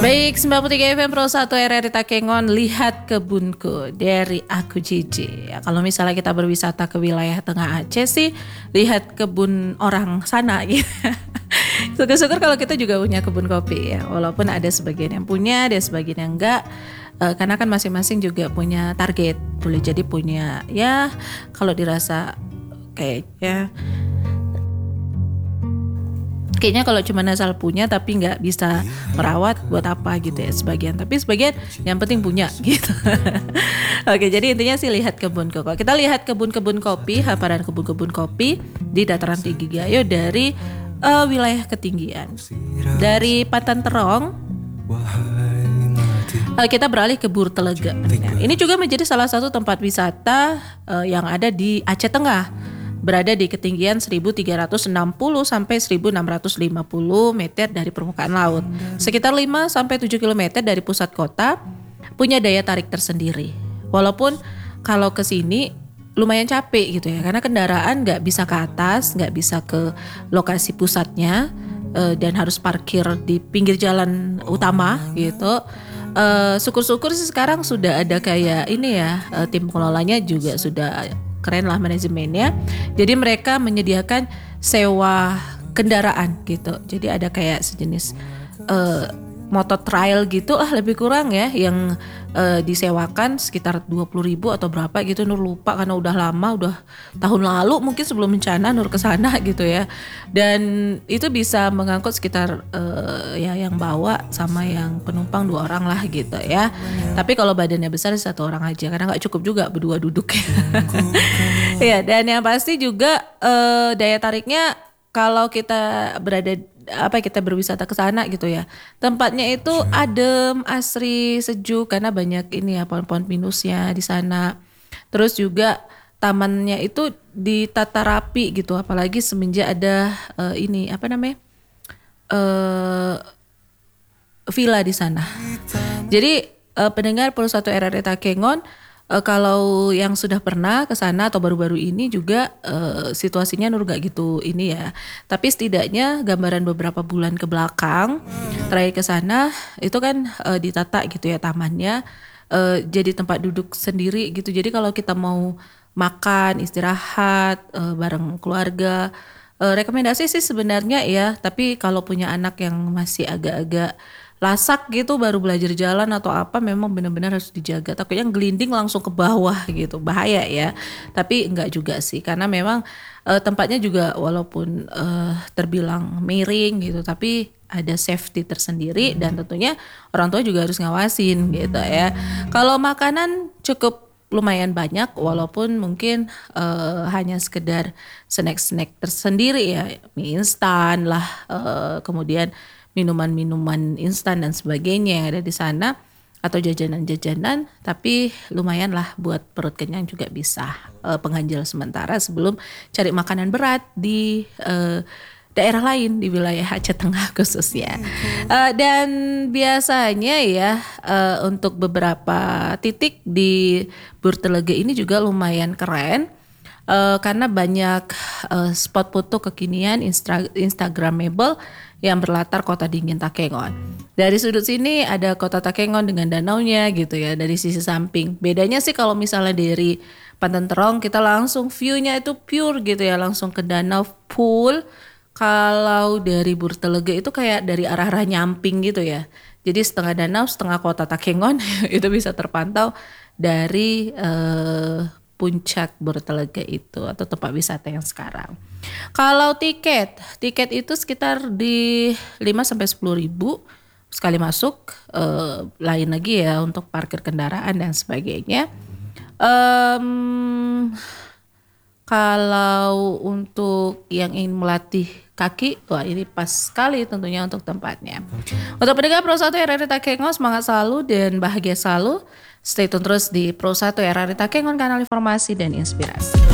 Baik, 93 FM Pro 1 RRI Takengon, lihat kebunku dari aku Cici. Ya, kalau misalnya kita berwisata ke wilayah Tengah Aceh sih, lihat kebun orang sana gitu. Syukur-syukur kalau kita juga punya kebun kopi ya. Walaupun ada sebagian yang punya, ada sebagian yang enggak. Karena kan masing-masing juga punya target. Boleh jadi punya ya kalau dirasa kayaknya kalau cuma asal punya tapi nggak bisa merawat buat apa gitu ya sebagian. Tapi sebagian yang penting punya gitu. Oke, jadi intinya sih lihat kebun kopi. Kita lihat kebun-kebun kopi, hamparan kebun-kebun kopi di dataran tinggi Gayo dari wilayah ketinggian. Dari Patan Terong kita beralih ke Burtelega. Nah, ini juga menjadi salah satu tempat wisata yang ada di Aceh Tengah. Berada di ketinggian 1360 sampai 1650 meter dari permukaan laut. Sekitar 5 sampai 7 km dari pusat kota, punya daya tarik tersendiri. Walaupun kalau ke sini lumayan capek gitu ya, karena kendaraan nggak bisa ke atas, nggak bisa ke lokasi pusatnya, dan harus parkir di pinggir jalan utama gitu. Syukur-syukur sih sekarang sudah ada kayak ini ya, tim pengelolanya juga sudah keren lah manajemennya. Jadi mereka menyediakan sewa kendaraan gitu. Jadi ada kayak sejenis motor trail gitu lebih kurang ya, yang disewakan sekitar 20.000 atau berapa gitu. Nur lupa karena udah lama, udah tahun lalu mungkin sebelum bencana Nur kesana gitu ya. Dan itu bisa mengangkut sekitar ya yang bawa sama yang penumpang 2 orang lah gitu ya. Tapi kalau badannya besar 1 orang aja karena nggak cukup juga berdua duduk. Ya, dan yang pasti juga daya tariknya kalau kita kita berwisata ke sana gitu ya. Tempatnya itu adem, asri, sejuk karena banyak ini ya pohon-pohon pinusnya di sana. Terus juga tamannya itu ditata rapi gitu, apalagi semenjak ada villa di sana. Jadi pendengar Pro 1 RRI Takengon, kalau yang sudah pernah ke sana atau baru-baru ini juga situasinya Nur gak gitu ini ya. Tapi setidaknya gambaran beberapa bulan ke belakang terakhir ke sana itu kan ditata gitu ya tamannya, jadi tempat duduk sendiri gitu. Jadi kalau kita mau makan, istirahat bareng keluarga, rekomendasi sih sebenarnya ya. Tapi kalau punya anak yang masih agak-agak lasak gitu baru belajar jalan atau apa, memang benar-benar harus dijaga. Takutnya gelinding langsung ke bawah gitu, bahaya ya. Tapi enggak juga sih, karena memang tempatnya juga walaupun terbilang miring gitu, tapi ada safety tersendiri dan tentunya orang tua juga harus ngawasin gitu ya. Kalau makanan cukup lumayan banyak, walaupun mungkin hanya sekedar snack-snack tersendiri ya, mie instan lah, kemudian minuman-minuman instan dan sebagainya yang ada di sana, atau jajanan-jajanan, tapi lumayan lah buat perut kenyang juga bisa pengganjal sementara sebelum cari makanan berat di daerah lain di wilayah Aceh Tengah khususnya. Dan biasanya ya untuk beberapa titik di Burtelega ini juga lumayan keren. Karena banyak spot foto kekinian Instagramable yang berlatar kota dingin Takengon. Dari sudut sini ada kota Takengon dengan danaunya gitu ya dari sisi samping. Bedanya sih kalau misalnya dari Patan Terong kita langsung view-nya itu pure gitu ya, langsung ke danau pool. Kalau dari Burtelega itu kayak dari arah-arah nyamping gitu ya. Jadi setengah danau, setengah kota Takengon itu bisa terpantau dari puncak Burtelega itu atau tempat wisata yang sekarang. Kalau tiket itu sekitar di 5 sampai 10.000 sekali masuk, lain lagi ya untuk parkir kendaraan dan sebagainya. Kalau untuk yang ingin melatih kaki, wah ini pas sekali tentunya untuk tempatnya. Untuk pendengar Pro 1 RRI Takengon, semangat selalu dan bahagia selalu. Stay tune terus di Pro 1 RRI Takengon, kanal informasi dan inspirasi.